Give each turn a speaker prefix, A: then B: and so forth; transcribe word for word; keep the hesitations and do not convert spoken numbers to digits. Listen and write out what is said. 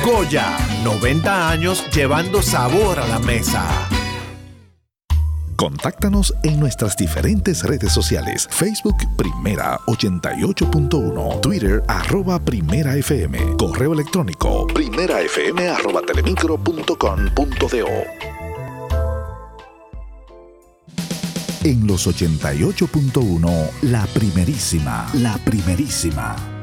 A: Goya, noventa años llevando sabor a la mesa.
B: Contáctanos en nuestras diferentes redes sociales. Facebook Primera ochenta y ocho punto uno, Twitter arroba Primera F M, correo electrónico primerafm arroba telemicro punto com punto do. En los ochenta y ocho punto uno, la primerísima, la primerísima.